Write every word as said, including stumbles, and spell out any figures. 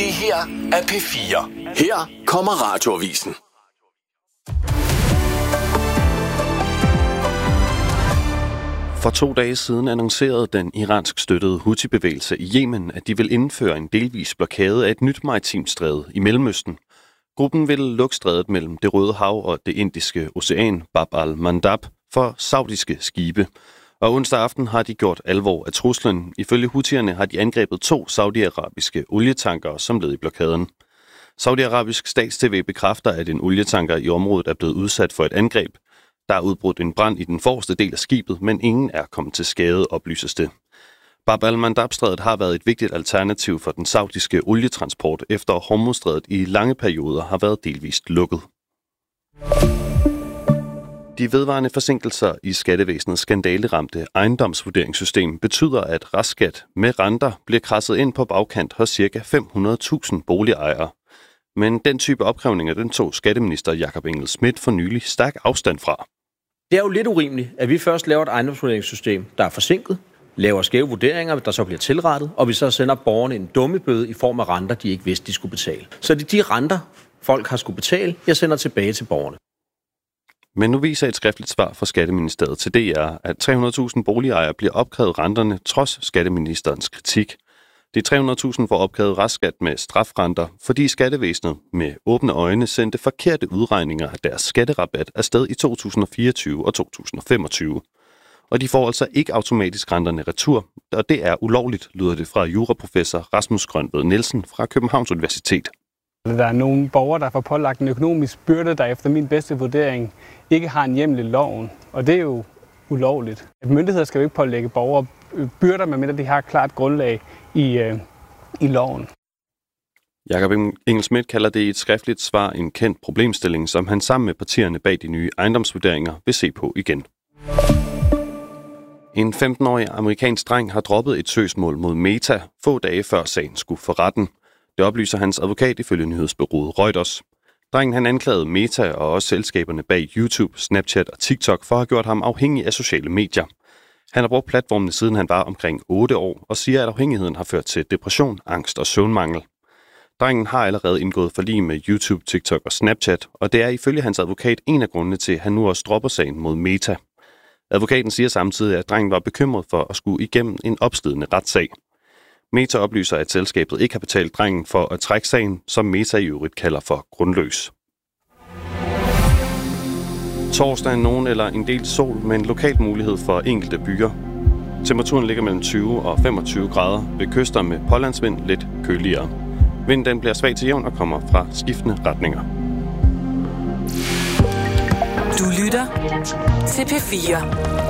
Det her er P fire. Her kommer Radioavisen. For to dage siden annoncerede den iransk støttede Houthi-bevægelse i Yemen, at de vil indføre en delvis blokade af et nyt maritimt stræde i Mellemøsten. Gruppen vil lukke strædet mellem det Røde Hav og det Indiske Ocean, Bab al-Mandab, for saudiske skibe. Og onsdag aften har de gjort alvor af truslen. Ifølge Houthierne har de angrebet to saudiarabiske olietankere som led i blokaden. Saudi-Arabisk stats-T V bekræfter, at en olietanker i området er blevet udsat for et angreb. Der er udbrudt en brand i den forreste del af skibet, men ingen er kommet til skade, oplyses det. Bab al-Mandab-strædet har været et vigtigt alternativ for den saudiske olietransport, efter Hormuzstrædet i lange perioder har været delvist lukket. De vedvarende forsinkelser i skattevæsenets skandaleramte ejendomsvurderingssystem betyder, at restskat med renter bliver kradset ind på bagkant hos ca. fem hundrede tusind boligejere. Men den type opkrævninger, den tog skatteminister Jakob Engel-Schmidt for nylig stærk afstand fra. Det er jo lidt urimeligt, at vi først laver et ejendomsvurderingssystem, der er forsinket, laver skæve vurderinger, der så bliver tilrettet, og vi så sender borgerne en dummebøde i form af renter, de ikke vidste, de skulle betale. Så det er de renter, folk har skulle betale, jeg sender tilbage til borgerne. Men nu viser et skriftligt svar fra Skatteministeriet til D R, at tre hundrede tusind boligejere bliver opkrævet renterne trods skatteministerens kritik. De tre hundrede tusind får opkrævet restskat med strafrenter, fordi skattevæsenet med åbne øjne sendte forkerte udregninger af deres skatterabat afsted i to tusind og fireogtyve og to tusind og femogtyve. Og de får altså ikke automatisk renterne retur, og det er ulovligt, lyder det fra juraprofessor Rasmus Grønved Nielsen fra Københavns Universitet. Der er nogle borgere, der får pålagt en økonomisk byrde, der efter min bedste vurdering ikke har en hjemmel i loven, og det er jo ulovligt. Myndigheder skal jo ikke pålægge borgere byrder, medmindre de har et klart grundlag i, øh, i loven. Jakob Engel-Schmidt kalder det i et skriftligt svar en kendt problemstilling, som han sammen med partierne bag de nye ejendomsvurderinger vil se på igen. En femten-årig amerikansk dreng har droppet et søgsmål mod Meta få dage før sagen skulle for retten. Det oplyser hans advokat ifølge nyhedsbureauet Reuters. Drengen han anklagede Meta og også selskaberne bag YouTube, Snapchat og TikTok for at have gjort ham afhængig af sociale medier. Han har brugt platformene siden han var omkring otte år og siger, at afhængigheden har ført til depression, angst og søvnmangel. Drengen har allerede indgået forlig med YouTube, TikTok og Snapchat, og det er ifølge hans advokat en af grundene til, at han nu også dropper sagen mod Meta. Advokaten siger samtidig, at drengen var bekymret for at skulle igennem en opslidende retssag. Meta oplyser, at selskabet ikke har betalt drengen for at trække sagen, som Meta i øvrigt kalder for grundløs. Torsdag er nogen eller en del sol med en lokal mulighed for enkelte byer. Temperaturen ligger mellem tyve og femogtyve grader ved kyster med pålandsvind lidt køligere. Vinden den bliver svag til jævn og kommer fra skiftende retninger. Du lytter til P fire.